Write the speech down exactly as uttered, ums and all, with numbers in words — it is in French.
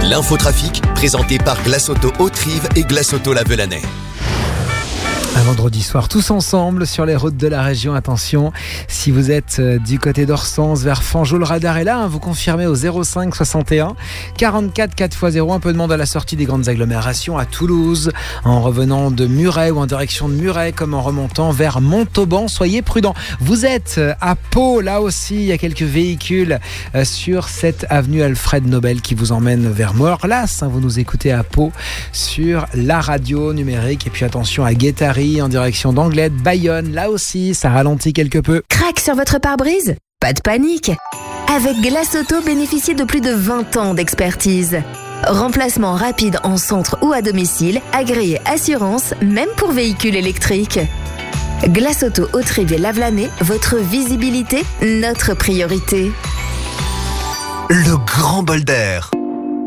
L'infotrafic, présenté par Glace Auto Haute-Rive et Glace Auto La Velanais. Un vendredi soir, tous ensemble sur les routes de la région. Attention, si vous êtes du côté d'Orsens vers Fangeau, le radar est là. Hein, vous confirmez au zéro cinq soixante et un quarante-quatre quatre fois zéro. Un peu de monde à la sortie des grandes agglomérations à Toulouse, en revenant de Muret ou en direction de Muret, comme en remontant vers Montauban. Soyez prudents. Vous êtes à Pau, là aussi, il y a quelques véhicules sur cette avenue Alfred Nobel qui vous emmène vers Morlas. Vous nous écoutez à Pau sur la radio numérique. Et puis attention à Guétari, en direction d'Anglette, Bayonne, là aussi, ça ralentit quelque peu. Crac sur votre pare-brise ? Pas de panique. Avec Glace Auto, bénéficiez de plus de vingt ans d'expertise. Remplacement rapide en centre ou à domicile, agréé assurance, même pour véhicules électriques. Glace Auto Haute-Rive et La Velanais, votre visibilité, notre priorité. Le grand bol d'air.